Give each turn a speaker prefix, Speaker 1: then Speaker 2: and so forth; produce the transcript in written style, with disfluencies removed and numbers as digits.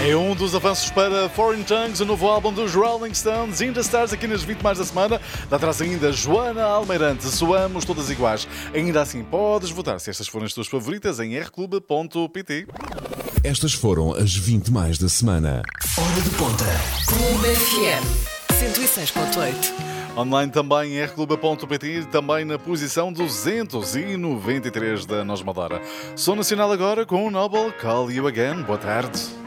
Speaker 1: É um dos avanços para Foreign Tongues, o novo álbum dos Rolling Stones, In The Stars, aqui nas 20 mais da semana. Dá atrás ainda Joana Almeirante, Soamos Todas Iguais. Ainda assim podes votar se estas forem as tuas favoritas em rclube.pt.
Speaker 2: Estas foram as 20 mais da semana.
Speaker 3: Hora de ponta.
Speaker 4: Clube FM 106.8.
Speaker 1: Online também em rclube.pt, também na posição 293 da Nos Madara. Sou Nacional agora com o Noble Call You Again. Boa tarde.